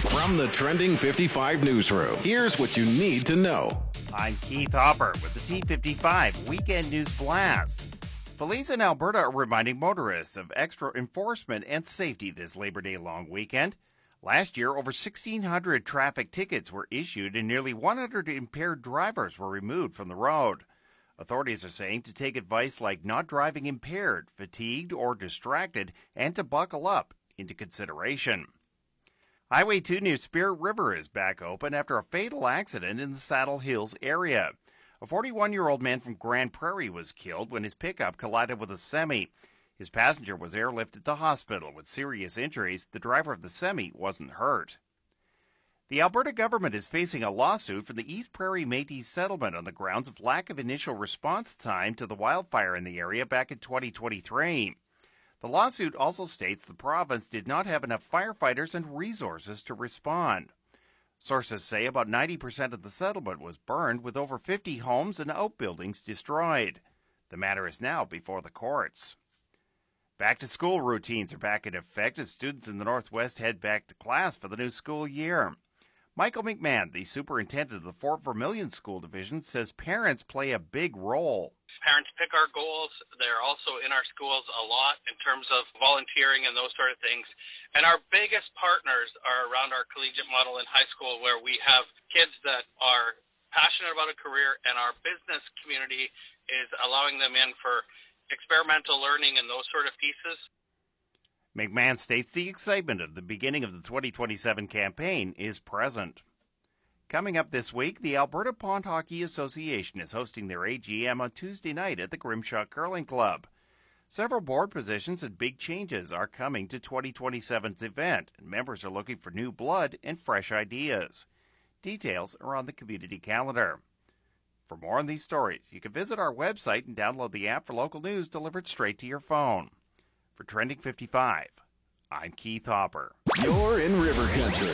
From the Trending 55 newsroom, here's what you need to know. I'm Keith Hopper with the T55 Weekend News Blast. Police in Alberta are reminding motorists of extra enforcement and safety this Labor Day long weekend. Last year, over 1,600 traffic tickets were issued and nearly 100 impaired drivers were removed from the road. Authorities are saying to take advice like not driving impaired, fatigued, or distracted, and to buckle up into consideration. Highway 2 near Spirit River is back open after a fatal accident in the Saddle Hills area. A 41-year-old man from Grand Prairie was killed when his pickup collided with a semi. His passenger was airlifted to hospital with serious injuries. The driver of the semi wasn't hurt. The Alberta government is facing a lawsuit from the East Prairie Métis settlement on the grounds of lack of initial response time to the wildfire in the area back in 2023. The lawsuit also states the province did not have enough firefighters and resources to respond. Sources say about 90% of the settlement was burned, with over 50 homes and outbuildings destroyed. The matter is now before the courts. Back-to-school routines are back in effect as students in the Northwest head back to class for the new school year. Michael McMahon, the superintendent of the Fort Vermilion School Division, says parents play a big role. Parents pick our goals. They're also in our schools a lot in terms of volunteering and those sort of things. And our biggest partners are around our collegiate model in high school, where we have kids that are passionate about a career, and our business community is allowing them in for experimental learning and those sort of pieces. McMahon states the excitement of the beginning of the 2027 campaign is present. Coming up this week, the Alberta Pond Hockey Association is hosting their AGM on Tuesday night at the Grimshaw Curling Club. Several board positions and big changes are coming to 2027's event, and members are looking for new blood and fresh ideas. Details are on the community calendar. For more on these stories, you can visit our website and download the app for local news delivered straight to your phone. For Trending 55, I'm Keith Hopper. You're in River Country.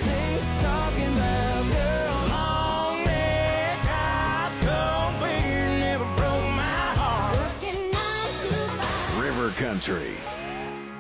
River Country.